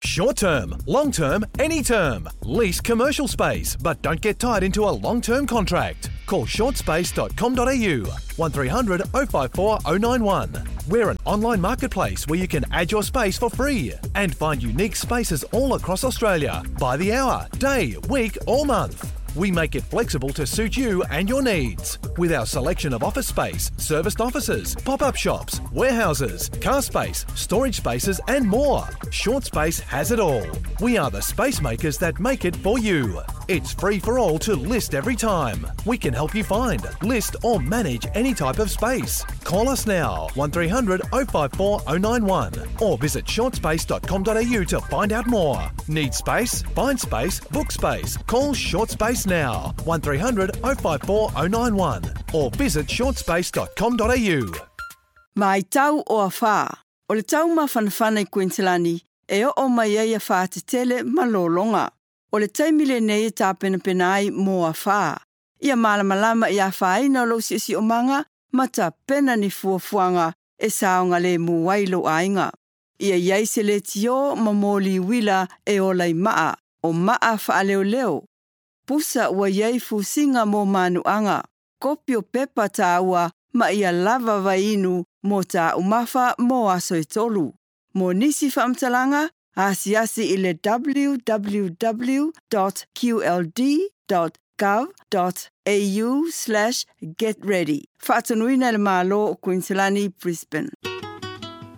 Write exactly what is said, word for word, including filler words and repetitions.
Short term, long term, any term. Lease commercial space, but don't get tied into a long-term contract. Call short space dot com dot a u, one three hundred oh five four oh nine one. We're an online marketplace where you can add your space for free and find unique spaces all across Australia by the hour, day, week or month. We make it flexible to suit you and your needs. With our selection of office space, serviced offices, pop-up shops, warehouses, car space, storage spaces and more. Short Space has it all. We are the space makers that make it for you. It's free for all to list every time. We can help you find, list or manage any type of space. Call us now, one three hundred oh five four oh nine one or visit short space dot com dot a u to find out more. Need space? Find space, book space. Call Short Space now, one three hundred oh five four oh nine one or visit short space dot com dot a u. Mai tau o a whā. O le tau mawhanawhana i Queenslandi, e o o mai ai a whā te tele malolonga. O le taimile nei e tāpena penai mō a whā. Ia malamalama i a whāina lo si si o manga, ma ta pena ni fuafuanga e saonga le muwailo ainga. Ia iai se le tio ma mōli wila e o lai maa, o maa wha leo leo. Pusa ua iai fusinga mō manuanga, kopio pepa tā ua ma ia lava vainu mō tā umafa mō aso e tolu. Mō nisi whaamtalanga, asi asi i le w w w dot q l d dot gov dot a u slash get ready. Whaatanuina le malo o Queenslandi, Brisbane.